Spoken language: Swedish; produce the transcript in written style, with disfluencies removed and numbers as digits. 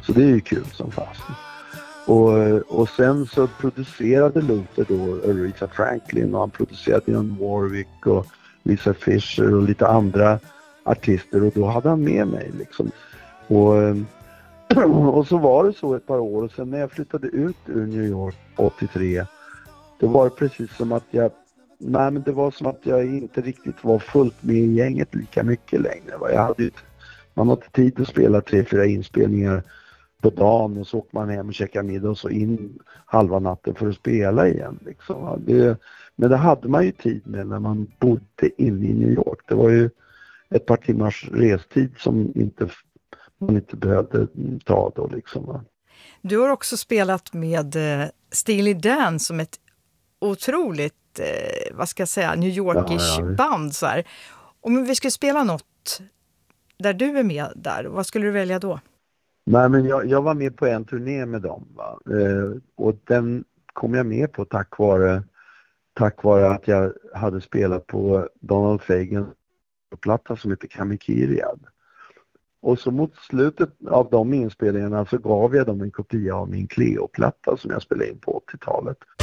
Så det är ju kul som fast. Och sen så producerade Luther då Aretha Franklin, och han producerade Dionne Warwick och Lisa Fischer och lite andra artister, och då hade han med mig liksom. Och så var det så ett par år, och sen när jag flyttade ut ur New York 83, det var precis som att det var som att jag inte riktigt var fullt med i gänget lika mycket längre. Man hade tid att spela 3-4 inspelningar på dagen, och så åker man hem och käkar middag och så in halva natten för att spela igen liksom. Men det hade man ju tid med när man bodde inne i New York. Det var ju ett par timmars restid som man inte behövde ta då liksom. Du har också spelat med Steely Dan som ett otroligt, New Yorkish band så här. Om vi skulle spela något där du är med där, vad skulle du välja då? Nej, men jag var med på en turné med dem, va? Och den kom jag med på tack vare att jag hade spelat på Donald Fagans platta som heter Kamikiriad. Och så mot slutet av de inspelningarna så gav jag dem en kopia av min Cleo-platta som jag spelade in på 80-talet.